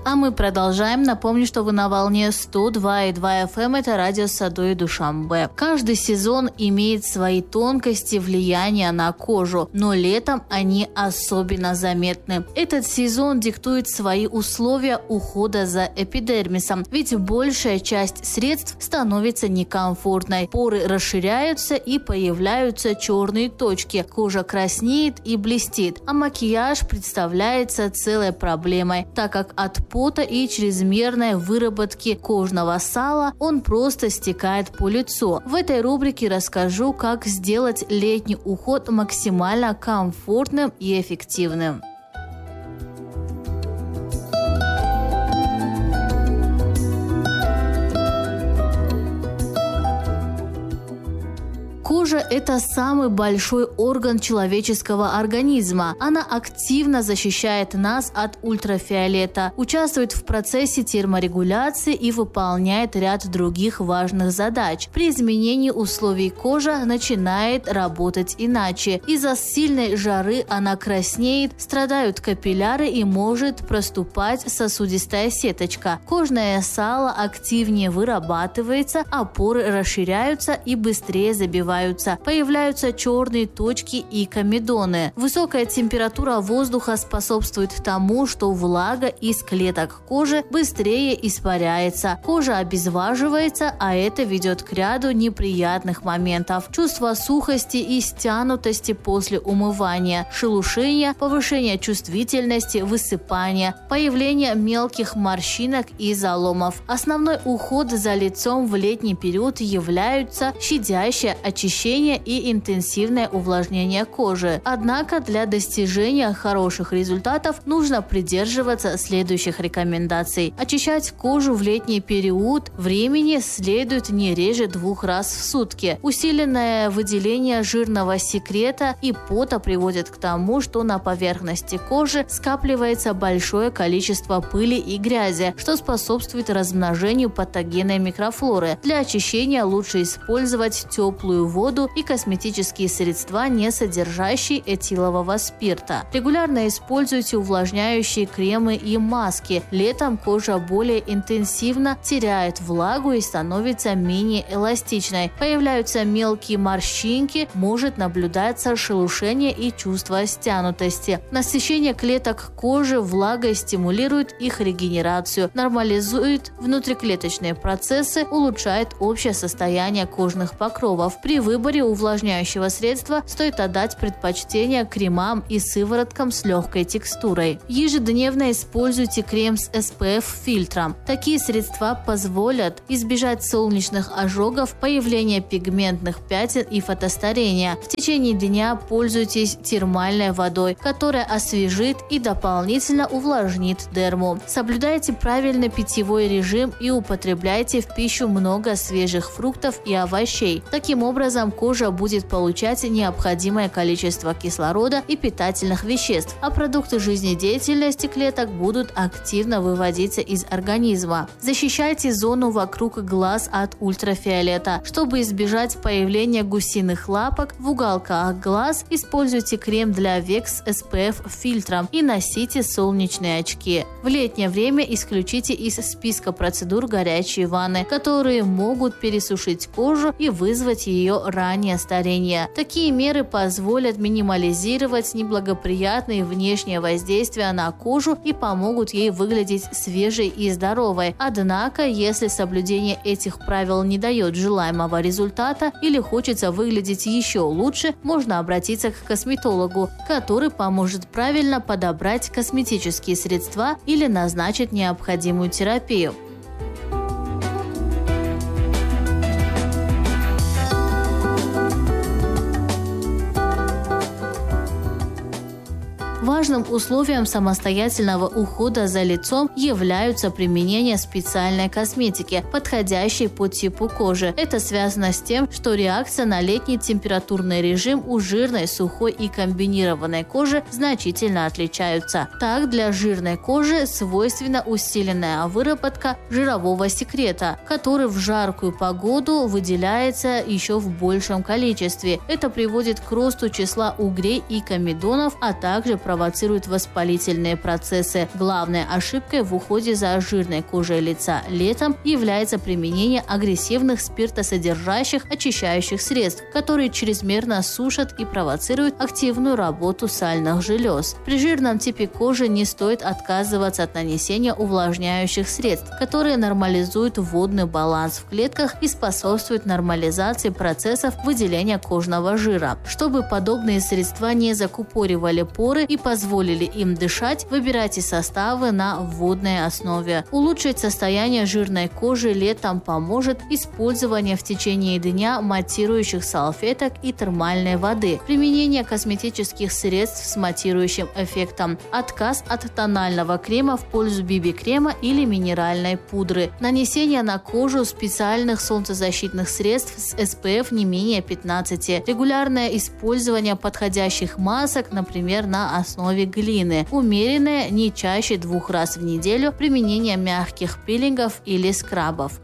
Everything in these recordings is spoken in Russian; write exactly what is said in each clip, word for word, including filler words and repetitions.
А мы продолжаем. Напомню, что вы на волне сто два и два эф эм. Это радио Садо и Душанбе. Каждый сезон имеет свои тонкости влияния на кожу, но летом они особенно заметны. Этот сезон диктует свои условия ухода за эпидермисом, ведь большая часть средств становится некомфортной. Поры расширяются и появляются черные точки. Кожа краснеет и блестит, а макияж представляется целой проблемой, так как от пота и чрезмерной выработки кожного сала он просто стекает по лицу. В этой рубрике расскажу, как сделать летний уход максимально комфортным и эффективным. Кожа – это самый большой орган человеческого организма. Она активно защищает нас от ультрафиолета, участвует в процессе терморегуляции и выполняет ряд других важных задач. При изменении условий кожа начинает работать иначе. Из-за сильной жары она краснеет, страдают капилляры и может проступать сосудистая сеточка. Кожное сало активнее вырабатывается, а поры расширяются и быстрее забиваются. Появляются черные точки и комедоны. Высокая температура воздуха способствует тому, что влага из клеток кожи быстрее испаряется. Кожа обезваживается, а это ведет к ряду неприятных моментов. Чувство сухости и стянутости после умывания, шелушение, повышение чувствительности, высыпание, появление мелких морщинок и заломов. Основной уход за лицом в летний период являются щадящее очищение и интенсивное увлажнение кожи. Однако для достижения хороших результатов нужно придерживаться следующих рекомендаций. Очищать кожу в летний период времени следует не реже двух раз в сутки. Усиленное выделение жирного секрета и пота приводит к тому, что на поверхности кожи скапливается большое количество пыли и грязи, что способствует размножению патогенной микрофлоры. Для очищения лучше использовать теплую воду и косметические средства, не содержащие этилового спирта. Регулярно используйте увлажняющие кремы и маски. Летом кожа более интенсивно теряет влагу и становится менее эластичной. Появляются мелкие морщинки, может наблюдаться шелушение и чувство стянутости. Насыщение клеток кожи влагой стимулирует их регенерацию, нормализует внутриклеточные процессы, улучшает общее состояние кожных покровов. При выборе увлажняющего средства стоит отдать предпочтение кремам и сывороткам с легкой текстурой. Ежедневно используйте крем с эс пэ эф-фильтром. Такие средства позволят избежать солнечных ожогов, появления пигментных пятен и фотостарения. В течение дня пользуйтесь термальной водой, которая освежит и дополнительно увлажнит дерму. Соблюдайте правильный питьевой режим и употребляйте в пищу много свежих фруктов и овощей. Таким образом, кожа будет получать необходимое количество кислорода и питательных веществ, а продукты жизнедеятельности клеток будут активно выводиться из организма. Защищайте зону вокруг глаз от ультрафиолета. Чтобы избежать появления гусиных лапок в уголках глаз, используйте крем для век с эс пэ эф-фильтром и носите солнечные очки. В летнее время исключите из списка процедур горячие ванны, которые могут пересушить кожу и вызвать ее раннее старение. Такие меры позволят минимализировать неблагоприятные внешние воздействия на кожу и помогут ей выглядеть свежей и здоровой. Однако, если соблюдение этих правил не дает желаемого результата или хочется выглядеть еще лучше, можно обратиться к косметологу, который поможет правильно подобрать косметические средства или назначить необходимую терапию. Важным условием самостоятельного ухода за лицом являются применение специальной косметики, подходящей по типу кожи. Это связано с тем, что реакция на летний температурный режим у жирной, сухой и комбинированной кожи значительно отличаются. Так, для жирной кожи свойственна усиленная выработка жирового секрета, который в жаркую погоду выделяется еще в большем количестве. Это приводит к росту числа угрей и комедонов, а также провоцирует провоцирует воспалительные процессы. Главной ошибкой в уходе за жирной кожей лица летом является применение агрессивных спиртосодержащих очищающих средств, которые чрезмерно сушат и провоцируют активную работу сальных желез. При жирном типе кожи не стоит отказываться от нанесения увлажняющих средств, которые нормализуют водный баланс в клетках и способствуют нормализации процессов выделения кожного жира. Чтобы подобные средства не закупоривали поры и позволили им дышать, выбирайте составы на водной основе. Улучшить состояние жирной кожи летом поможет использование в течение дня матирующих салфеток и термальной воды, применение косметических средств с матирующим эффектом, отказ от тонального крема в пользу би би-крема или минеральной пудры, нанесение на кожу специальных солнцезащитных средств с эс пэ эф не менее пятнадцати, регулярное использование подходящих масок, например, на основе глины, умеренное не чаще двух раз в неделю применение мягких пилингов или скрабов.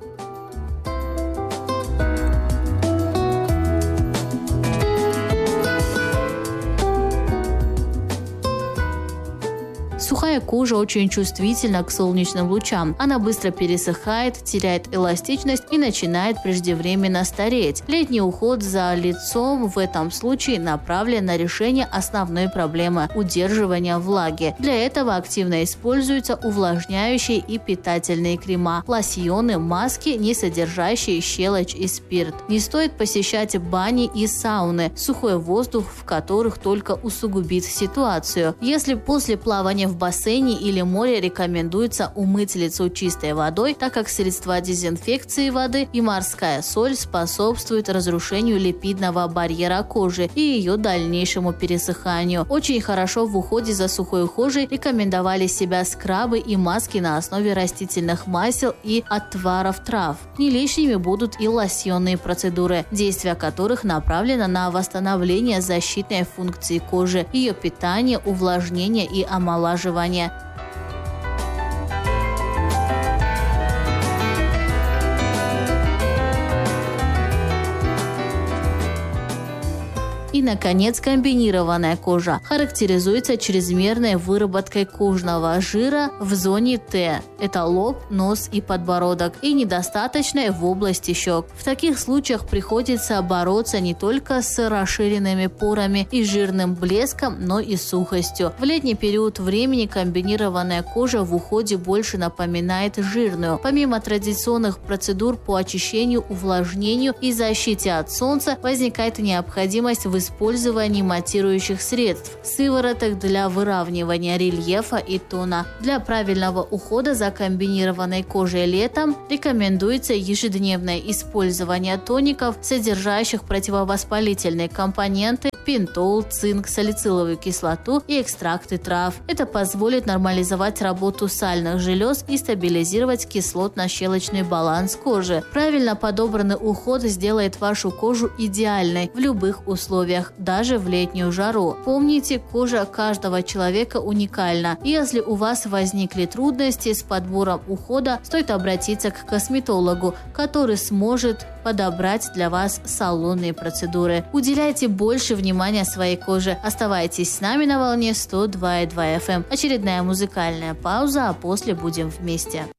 Сухая кожа очень чувствительна к солнечным лучам. Она быстро пересыхает, теряет эластичность и начинает преждевременно стареть. Летний уход за лицом в этом случае направлен на решение основной проблемы – удерживания влаги. Для этого активно используются увлажняющие и питательные крема, лосьоны, маски, не содержащие щелочь и спирт. Не стоит посещать бани и сауны, сухой воздух в которых только усугубит ситуацию. Если после плавания в бассейне или море рекомендуется умыть лицо чистой водой, так как средства дезинфекции воды и морская соль способствуют разрушению липидного барьера кожи и ее дальнейшему пересыханию. Очень хорошо в уходе за сухой кожей рекомендовали себя скрабы и маски на основе растительных масел и отваров трав. Не лишними будут и лосьонные процедуры, действие которых направлено на восстановление защитной функции кожи, ее питание, увлажнение и омолаживание. И, наконец, комбинированная кожа характеризуется чрезмерной выработкой кожного жира в зоне Т – это лоб, нос и подбородок, и недостаточной в области щек. В таких случаях приходится бороться не только с расширенными порами и жирным блеском, но и сухостью. В летний период времени комбинированная кожа в уходе больше напоминает жирную. Помимо традиционных процедур по очищению, увлажнению и защите от солнца, возникает необходимость в использовании матирующих средств, сывороток для выравнивания рельефа и тона. Для правильного ухода за комбинированной кожей летом рекомендуется ежедневное использование тоников, содержащих противовоспалительные компоненты, пентол, цинк, салициловую кислоту и экстракты трав. Это позволит нормализовать работу сальных желез и стабилизировать кислотно-щелочный баланс кожи. Правильно подобранный уход сделает вашу кожу идеальной в любых условиях, даже в летнюю жару. Помните, кожа каждого человека уникальна. И если у вас возникли трудности с подбором ухода, стоит обратиться к косметологу, который сможет подобрать для вас салонные процедуры. Уделяйте больше внимания своей коже. Оставайтесь с нами на волне сто два и два эф эм. Очередная музыкальная пауза, а после будем вместе.